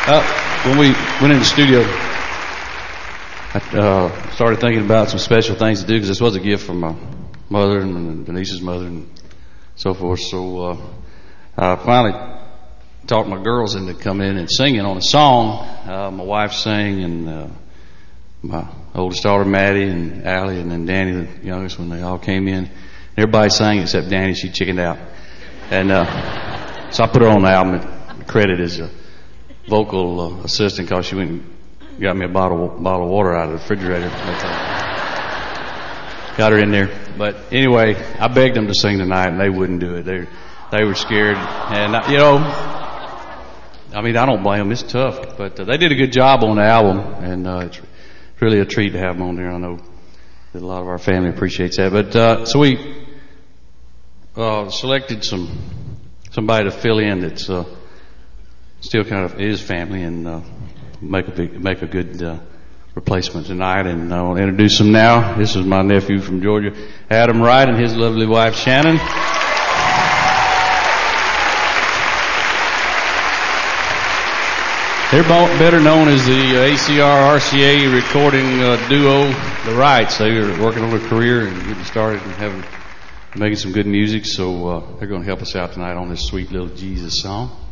When we went in the studio, I started thinking about some special things to do because this was a gift from my mother and Denise's mother and so forth. So I finally talked my girls into coming in and singing on a song. My wife sang, and my oldest daughter Maddie and Allie, and then Danny, the youngest, when they all came in. Everybody sang except Danny. She chickened out, and so I put her on the album. The credit is a vocal assistant because she went and got me a bottle of water out of the refrigerator. Got her in there. But anyway, I begged them to sing tonight, and they wouldn't do it. They were scared, and I mean, I don't blame them. It's tough, but they did a good job on the album, and it's really a treat to have them on there. I know that a lot of our family appreciates that. But so we selected somebody to fill in that's still kind of is family, and make a good replacement tonight. And I want to introduce him now. This is my nephew from Georgia, Adam Wright, and his lovely wife Shannon. They're better known as the ACR RCA recording duo, the Wrights. They were working on their career and getting started and making some good music. So they're going to help us out tonight on this sweet little Jesus song.